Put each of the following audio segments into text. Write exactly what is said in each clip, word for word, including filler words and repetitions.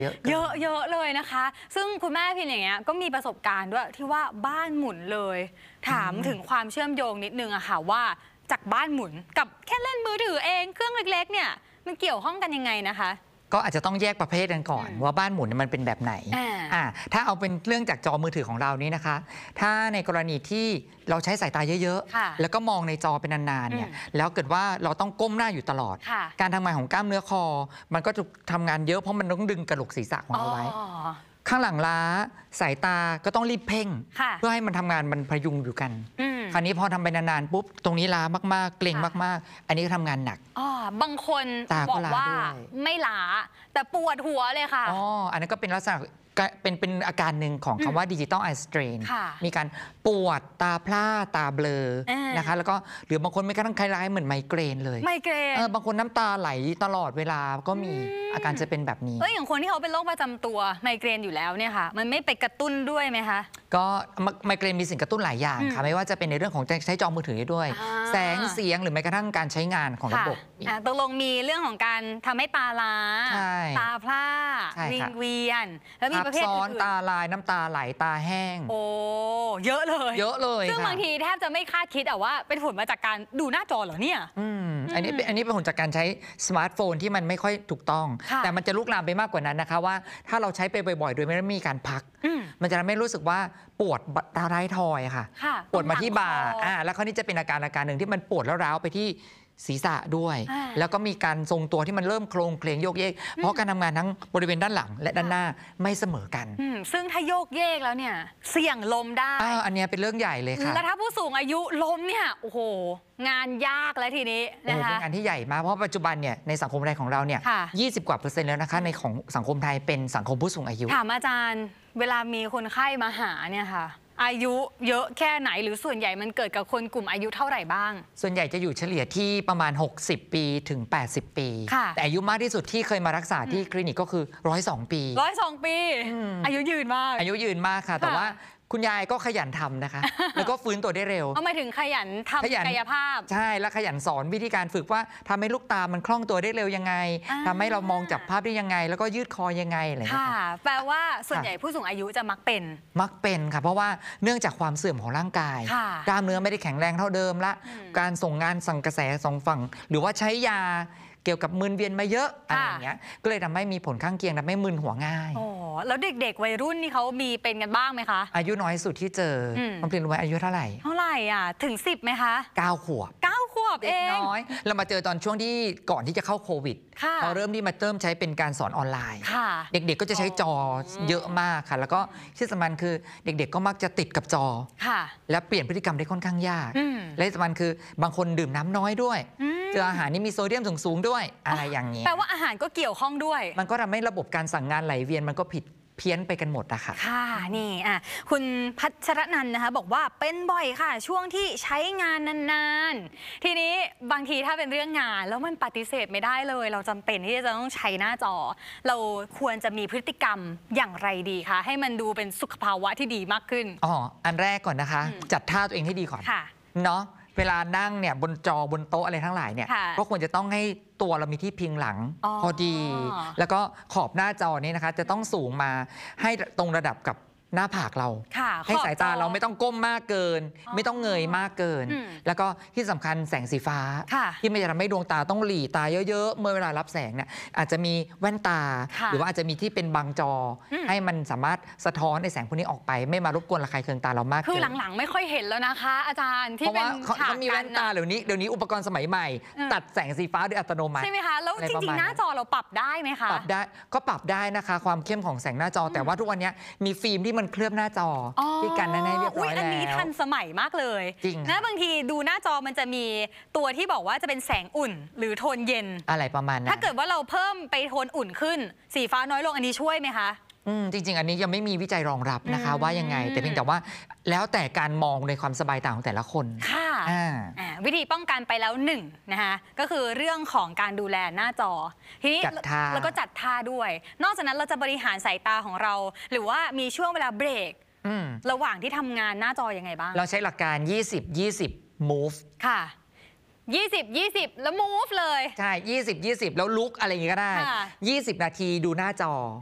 เยอะเยอะเยอะเลยนะคะซึ่งคุณแม่พินอย่างเงี้ยก็มีประสบการณ์ด้วยที่ว่าบ้านหมุนเลยถามถึงความเชื่อมโยงนิดนึงอะค่ะว่าจากบ้านหมุนกับแค่เล่นมือถือเองเครื่องเล็กๆเนี่ยมันเกี่ยวข้องกันยังไงนะคะก็อาจจะต้องแยกประเภทกันก่อนว่าบ้านหมุนมันเป็นแบบไหนอ่าถ้าเอาเป็นเรื่องจากจอมือถือของเรานี่นะคะถ้าในกรณีที่เราใช้สายตาเยอะๆแล้วก็มองในจอเป็นนานๆเนี่ยแล้วเกิดว่าเราต้องก้มหน้าอยู่ตลอดการทำงานของกล้ามเนื้อคอมันก็จะทำงานเยอะเพราะมันต้องดึงกระโหลกศีรษะของเราไว้ข้างหลังล้าสายตาก็ต้องรีบเพ่งเพื่อให้มันทำงานมันพยุงอยู่กันคราวนี้พอทำไปนานๆปุ๊บตรงนี้ล้ามากๆเกร็งมากๆอันนี้ก็ทำงานหนักอ๋อบางคนบอกว่าไม่ล้าแต่ปวดหัวเลยค่ะอ๋ออันนั้นก็เป็นลักษณะเป็นเป็นอาการหนึ่งของคำว่าดิจิตอลไอสเตรนมีการปวดตาพร่าตาเบลอนะคะแล้วก็หรือบางคนไม่กระทั่งคล้ายๆเหมือนไมเกรนเลยไมเกรนเออบางคนน้ำตาไหลตลอดเวลาก็มีอาการจะเป็นแบบนี้เอออย่างคนที่เขาเป็นโรคประจำตัวไมเกรนอยู่แล้วเนี่ยค่ะมันไม่ไปกระตุ้นด้วยไหมคะก็ไมเกรนมีสิ่งกระตุ้นหลายอย่างค่ะไม่ว่าจะเป็นในเรื่องของใช้จอมือถือด้วยแสงเสียงหรือแม้กระทั่งการใช้งานของระบบตกลงมีเรื่องของการทำให้ตาล้าตาพร่าวิงเวียนแล้วมีประเภทอื่นตาลายน้ำตาไหลตาแห้งโอ้เยอะเลยเยอะเลยซึ่งบางทีแทบจะไม่คาดคิดอะว่าเป็นผลมาจากการดูหน้าจอเหรอเนี่ยอืมอันนี้อันนี้เป็นผลจากการใช้สมาร์ทโฟนที่มันไม่ค่อยถูกต้องแต่มันจะลุกลามไปมากกว่านั้นนะคะว่าถ้าเราใช้ไปบ่อยๆโดยไม่ได้มีการพักมันจะทำให้รู้สึกว่าปวดตาท้ายทอยค่ะปวดมาที่บ่าอ่าแล้วคราวนี้จะเป็นอาการอาการหนึ่งที่มันปวดแล้วร้าวไปที่ศีรษะด้วยแล้วก็มีการทรงตัวที่มันเริ่มโครงเคลงโยกเยกเพราะการทำงานทั้งบริเวณด้านหลังและด้านหน้าไม่เสมอกันซึ่งถ้าโยกเยกแล้วเนี่ยเสี่ยงล้มได้อันนี้เป็นเรื่องใหญ่เลยค่ะแล้วถ้าผู้สูงอายุล้มเนี่ยโอ้โหงานยากแล้วทีนี้นะคะเป็นงานที่ใหญ่มากเพราะปัจจุบันเนี่ยในสังคมไทยของเราเนี่ยยี่สิบกว่าเปอร์เซ็นต์แล้วนะคะในของสังคมไทยเป็นสังคมผู้สูงอายุถามอาจารย์เวลามีคนไข้มาหาเนี่ยค่ะอายุเยอะแค่ไหนหรือส่วนใหญ่มันเกิดกับคนกลุ่มอายุเท่าไหร่บ้างส่วนใหญ่จะอยู่เฉลี่ยที่ประมาณหกสิบปีถึงแปดสิบปีแต่อายุมากที่สุดที่เคยมารักษาที่คลินิกก็คือหนึ่งร้อยสองปีหนึ่งร้อยสองปีอายุยืนมากอายุยืนมากค่ะแต่ว่าคุณยายก็ขยันทำนะคะแล้วก็ฟื้นตัวได้เร็วเอาหมายถึงขยันทำกายภาพใช่แล้วขยันสอนวิธีการฝึกว่าทำให้ลูกตามันคล่องตัวได้เร็วยังไงทำให้เรามองจับภาพได้ยังไงแล้วก็ยืดคอยังไงอะไรอย่างเงี้ยแปลว่าส่วนใหญ่ผู้สูงอายุจะมักเป็นมักเป็นค่ะเพราะว่าเนื่องจากความเสื่อมของร่างกายกล้ามเนื้อไม่ได้แข็งแรงเท่าเดิมละการส่งงานสั่งกระแสสองฝั่งหรือว่าใช้ยาเกี่ยวกับมึนเวียนมาเยอะอะไรอย่างเงี้ยก็เลยทำให้มีผลข้างเคียงทำให้มึนหัวง่ายอ๋อแล้วเด็กๆวัยรุ่นนี่เขามีเป็นกันบ้างไหมคะอายุน้อยสุดที่เจอน้องพลินรู้ไหมอายุเท่าไหร่เท่าไหร่อ่ะถึงสิบไหมคะเก้าขวบเก้าขวบเองน้อยเรามาเจอตอนช่วงที่ก่อนที่จะเข้าโควิดเราเริ่มที่มาเริ่มใช้เป็นการสอนออนไลน์เด็กๆก็จะใช้จอเยอะมากค่ะแล้วก็ที่สำคัญคือเด็กๆก็มักจะติดกับจอและเปลี่ยนพฤติกรรมได้ค่อนข้างยากและที่สำคัญคือบางคนดื่มน้ำน้อยด้วยเจออาหารนี่มีโซเดียมสูงๆด้วยอะไรอย่างนี้แปลว่าอาหารก็เกี่ยวข้องด้วยมันก็ทำให้ระบบการสั่งงานไหลเวียนมันก็ผิดเพี้ยนไปกันหมดอะค่ะค่ะนี่อ่ะคุณพัชรนันท์นะคะบอกว่าเป็นบ่อยค่ะช่วงที่ใช้งานนานๆทีนี้บางทีถ้าเป็นเรื่องงานแล้วมันปฏิเสธไม่ได้เลยเราจำเป็นที่จะต้องใช้หน้าจอเราควรจะมีพฤติกรรมอย่างไรดีคะให้มันดูเป็นสุขภาวะที่ดีมากขึ้นอ๋ออันแรกก่อนนะคะจัดท่าตัวเองให้ดีก่อนเนาะเวลานั่งเนี่ยบนจอบนโต๊ะอะไรทั้งหลายเนี่ยก็ควรจะต้องให้ตัวเรามีที่พิงหลังพอดีแล้วก็ขอบหน้าจอนี้นะคะจะต้องสูงมาให้ตรงระดับกับหน้าผากเราให้สายตาเราไม่ต้องก้มมากเกินไม่ต้องเงยมากเกินแล้วก็ที่สำคัญแสงสีฟ้าที่ไม่จะทำให้ดวงตาต้องหลีตาเยอะๆเมื่อเวลารับแสงเนี่ยอาจจะมีแว่นตาหรือว่าอาจจะมีที่เป็นบังจอให้มันสามารถสะท้อนในแสงพวกนี้ออกไปไม่มารบกวนระคายเคืองตาเรามากคือหลังๆไม่ค่อยเห็นแล้วนะคะอาจารย์ที่เป็นฉากเขามีแว่นตาเดี๋ยวนี้เดี๋ยวนี้อุปกรณ์สมัยใหม่ตัดแสงสีฟ้าโดยอัตโนมัติใช่ไหมคะแล้วจริงๆหน้าจอเราปรับได้ไหมคะปรับได้ก็ปรับได้นะคะความเข้มของแสงหน้าจอแต่ว่าทุกวันนี้มีฟิล์มที่มันเคลือบหน้าจอที่กันนั่นเรียบร้อยแล้วอันนี้ทันสมัยมากเลยจริงนะบางทีดูหน้าจอมันจะมีตัวที่บอกว่าจะเป็นแสงอุ่นหรือโทนเย็นอะไรประมาณนั้นถ้าเกิดว่าเราเพิ่มไปโทนอุ่นขึ้นสีฟ้าน้อยลงอันนี้ช่วยไหมคะอืมจริงๆอันนี้ยังไม่มีวิจัยรองรับนะคะว่ายังไงแต่เพียงแต่ว่าแล้วแต่การมองในความสบายตาของแต่ละคนค่ะวิธีป้องกันไปแล้วหนึ่งนะคะก็คือเรื่องของการดูแลหน้าจอทีนี้แล้วก็จัดท่าด้วยนอกจากนั้นเราจะบริหารสายตาของเราหรือว่ามีช่วงเวลาเบรกระหว่างที่ทำงานหน้าจอยังไงบ้างเราใช้หลักการยี่สิบ ยี่สิบ move ค่ะยี่สิบ ยี่สิบแล้ว move เลยใช่ยี่สิบ ยี่สิบแล้วลุกอะไรอย่างงี้ก็ได้ยี่สิบนาทีดูหน้าจอ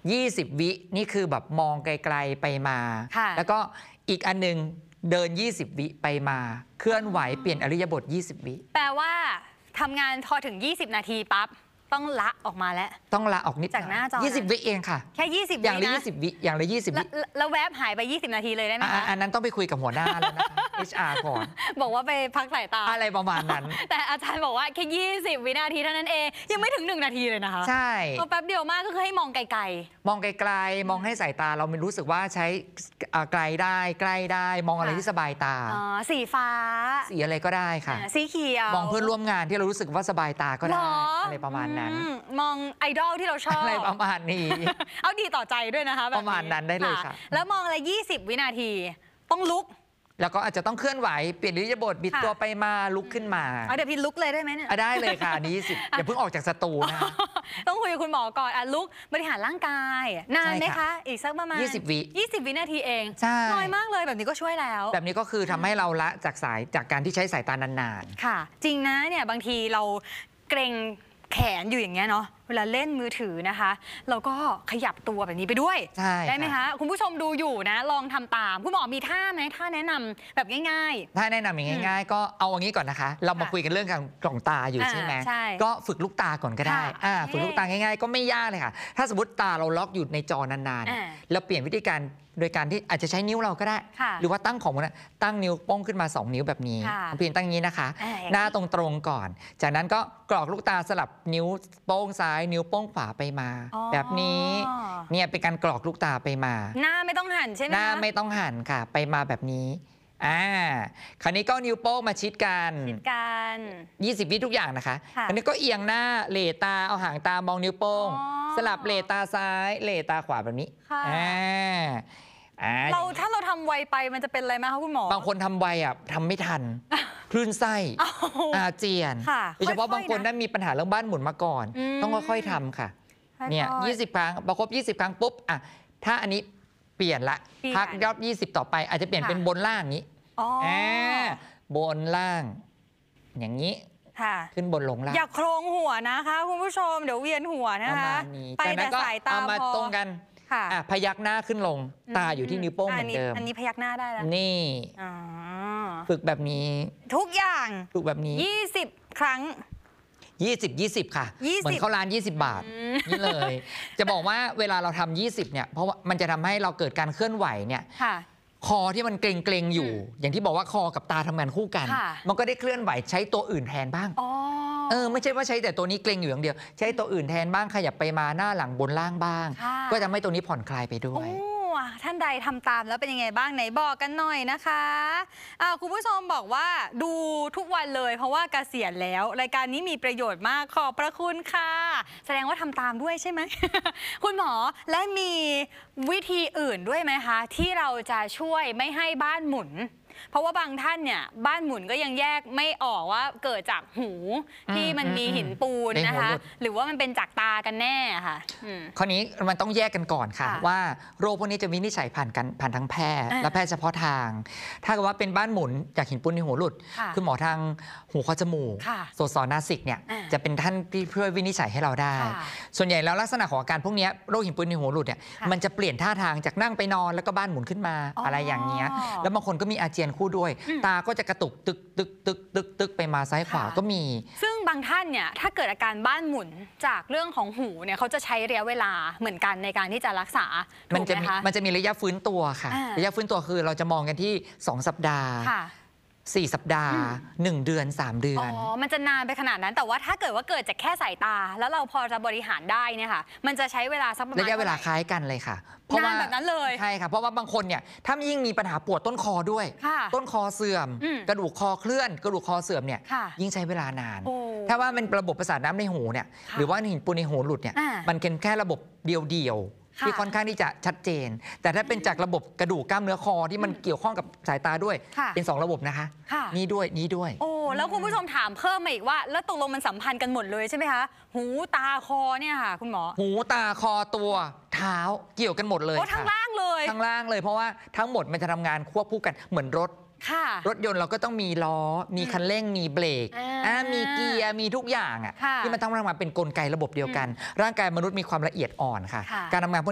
ยี่สิบ วินี่คือแบบมองไกลๆไปมาแล้วก็อีกอันนึงเดินยี่สิบ วิไปมาเคลื่อนไหวเปลี่ยนอริยบทยี่สิบ วิแปลว่าทำงานพอถึงยี่สิบนาทีปั๊บต้องละออกมาแล้วต้องละออกนิดจากหน้าจอยี่สิบ วิเองค่ะแค่ยี่สิบอย่างละยี่สิบ วิอย่างละยี่สิบ วิแล้วแวบหายไปยี่สิบนาทีเลยได้ไหมคะอันนั้นต้องไปคุยกับหัวหน้าแล้วนะคะ เอช อาร์ ก่อนบอกว่าไปพักสายตาอะไรประมาณนั้นแต่อาจารย์บอกว่าแค่ยี่สิบวินาทีเท่านั้นเองยังไม่ถึงหนึ่งนาทีเลยนะคะใช่แป๊บเดียวมากก็คือให้มองไกลๆมองไกลๆมองให้สายตาเราไม่รู้สึกว่าใช้ไกลได้ใกล้ได้มองอะไรที่สบายตาอ๋อสีฟ้าสีอะไรก็ได้ค่ะสีเขียวมองเพื่อนร่วมงานที่เรารู้สึกว่าสบายตาก็ได้อะไรประมาณนั้นมองไอดอลที่เราชอบอะไรประมาณนี้เอาดีต่อใจด้วยนะคะประมาณนั้นได้เลยค่ะแล้วมองอะไรยี่สิบวินาทีต้องลุกแล้วก็อาจจะต้องเคลื่อนไหวเปลี่ยนอิริยาบถบิดตัวไปมาลุกขึ้นมาเดี๋ยวพี่ลุกเลยได้ไหมเนี่ยได้เลยค่ะนี้สิอย่าเพิ่งออกจากสตูนะต้องคุยกับคุณหมอก่อนอ่ะลุกบริหารร่างกายนานไหมคะอีกสักประมาณยี่สิบ วิยี่สิบวินาทีเองน้อยมากเลยแบบนี้ก็ช่วยแล้วแบบนี้ก็คือทำให้เราละจากสายจากการที่ใช้สายตานานๆค่ะจริงนะเนี่ยบางทีเราเกรงแขนอยู่อย่างเงี้ยเนาะเวลาเล่นมือถือนะคะเราก็ขยับตัวแบบนี้ไปด้วยได้ไหมคะคุณผู้ชมดูอยู่นะลองทำตามคุณหมอมีท่าไหมท่าแนะนำแบบง่ายๆท่าแนะนำอย่างง่ายๆก็เอาอย่างนี้ก่อนนะคะเรามาคุยกันเรื่องการกล่องตาอยู่ใช่ไหมก็ฝึกลูกตาก่อนก็ได้ฝึกลูกตาง่ายๆก็ไม่ยากเลยค่ะถ้าสมมติตาเราล็อกอยู่ในจอนานๆแล้วเปลี่ยนวิธีการโดยการที่อาจจะใช้นิ้วเราก็ได้หรือว่าตั้งของมันตั้งนิ้วโป้งขึ้นมาสองนิ้วแบบนี้เพียงตั้งนี้นะคะหน้าตรงๆก่อนจากนั้นก็กรอกลูกตาสลับนิ้วโป้งซ้ายนิ้วโป้งขวาไปมาแบบนี้เนี่ยเป็นการกรอกลูกตาไปมาหน้าไม่ต้องหันใช่ไหมหน้าไม่ต้องหันค่ะไปมาแบบนี้อ่าคราวนี้ก็นิ้วโป้งมาชิดกันชิดกันยี่สิบ วิทุกอย่างนะคะคราวนี้ก็เอียงหน้าเหล่ตาเอาหางตามองนิ้วโป้งสลับเหล่ตาซ้ายเหล่ตาขวาแบบนี้อ่าเราถ้าเราทำไวไปมันจะเป็นอะไรไหมคะคุณหมอบางคนทำไวอ่ะทำไม่ทันคลื่นไส้อาเจียนโดยเฉพาะบางคนนั้นมีปัญหาเรื่องบ้านหมุนมาก่อนต้องค่อยๆทำค่ะเนี่ยยี่สิบครั้งพอครบยี่สิบครั้งปุ๊บอ่ะถ้าอันนี้เปลี่ยนละพักรอบยี่สิบต่อไปอาจจะเปลี่ยนเป็นบนล่างนี้อ่าบนล่างอย่างนี้ขึ้นบนลงล่างอย่าโครงหัวนะคะคุณผู้ชมเดี๋ยวเวียนหัวนะคะไปแต่สายตามาตรงกันพยักหน้าขึ้นลงตาอยู่ที่นิ้วโป้งเหมือนเดิมอันนี้พยักหน้าได้แล้วนี่ฝึกแบบนี้ทุกอย่างฝึกแบบนี้ยี่สิบครั้งยี่สิบ ยี่สิบค่ะเหมือนเข้าร้านยี่สิบบาทนี่เลยจะบอกว่าเวลาเราทำยี่สิบเนี่ยเพราะว่ามันจะทำให้เราเกิดการเคลื่อนไหวเนี่ยคอที่มันเกร็งๆอยู่อย่างที่บอกว่าคอกับตาทำงานคู่กันมันก็ได้เคลื่อนไหวใช้ตัวอื่นแทนบ้างเออไม่ใช่ว่าใช้แต่ตัวนี้เกร็งอยู่อย่างเดียวใช้ตัวอื่นแทนบ้างขยับไปมาหน้าหลังบนล่างบ้างก็จะทำให้ตัวนี้ผ่อนคลายไปด้วยท่านใดทำตามแล้วเป็นยังไงบ้างไหนบอกกันหน่อยนะคะอ่าคุณผู้ชมบอกว่าดูทุกวันเลยเพราะว่าเกษียณแล้วรายการนี้มีประโยชน์มากขอบพระคุณค่ะแสดงว่าทำตามด้วยใช่ไหม คุณหมอและมีวิธีอื่นด้วยไหมคะที่เราจะช่วยไม่ให้บ้านหมุนเพราะว่าบางท่านเนี่ยบ้านหมุนก็ยังแยกไม่ออกว่าเกิดจากหูที่มันมีหินปูนนะคะหรือว่ามันเป็นจากตากันแน่ค่ะคราวนี้มันต้องแยกกันก่อนค่ะว่าโรคพวกนี้จะวินิจฉัยผ่านกันผ่านทางแพทย์และแพทย์เฉพาะทางถ้าเกิดว่าเป็นบ้านหมุนจากหินปูนในหูหลุดคุณหมอทางหูคอจมูกโสตศรนาสิกเนี่ยจะเป็นท่านที่ช่วยวินิจฉัยให้เราได้ส่วนใหญ่แล้วลักษณะของอาการพวกนี้โรคหินปูนในหูหลุดเนี่ยมันจะเปลี่ยนท่าทางจากนั่งไปนอนแล้วก็บ้านหมุนขึ้นมาอะไรอย่างเงี้ยแล้วบางคนก็มีอาเจียนคู่ด้วยตาก็จะกระตุกตึกตึกตึกตึกตึกไปมาซ้ายขวาก็มีซึ่งบางท่านเนี่ยถ้าเกิดอาการบ้านหมุนจากเรื่องของหูเนี่ยเขาจะใช้ระยะเวลาเหมือนกันในการที่จะรักษามันจะมันจะมีระยะฟื้นตัวค่ะระยะฟื้นตัวคือเราจะมองกันที่สองสัปดาห์สี่สัปดาห์หนึ่งเดือนสามเดือนอ๋อมันจะนานไปขนาดนั้นแต่ว่าถ้าเกิดว่าเกิดจากแค่สายตาแล้วเราพอจะบริหารได้เนี่ยค่ะมันจะใช้เวลาสักประมาณระยะเวลาคล้ายกันเลยค่ะเพราะว่าแบบนั้นเลยใช่ค่ะเพราะว่าบางคนเนี่ยถ้ายิ่งมีปัญหาปวดต้นคอด้วยต้นคอเสื่อมกระดูกคอเคลื่อนกระดูกคอเสื่อมเนี่ยยิ่งใช้เวลานานถ้าว่าเป็นระบบประสาทน้ำในหูเนี่ยหรือว่าหินปูนในหูหลุดเนี่ยมันเป็นแค่ระบบเดียวๆที่ค่อนข้างที่จะชัดเจนแต่ถ้าเป็นจากระบบกระดูกกล้ามเนื้อคอที่มันเกี่ยวข้องกับสายตาด้วยเป็นสองระบบนะคะนี่ด้วยนี่ด้วยโอ้แล้วคุณผู้ชมถามเพิ่มมาอีกว่าแล้วตกลงมันสัมพันธ์กันหมดเลยใช่ไหมคะหูตาคอเนี่ยค่ะคุณหมอหูตาคอตัวเท้าเกี่ยวกันหมดเลยทั้งล่างเลยทั้งล่างเลยเพราะว่าทั้งหมดมันจะทำงานควบคู่กันเหมือนรถรถยนต์เราก็ต้องมีล้อมีคันเร่งมีเบรกมีเกียร์มีทุกอย่างอ่ะที่มันต้องทำงานเป็นกลไกระบบเดียวกันร่างกายมนุษย์มีความละเอียดอ่อนค่ะการทำงาน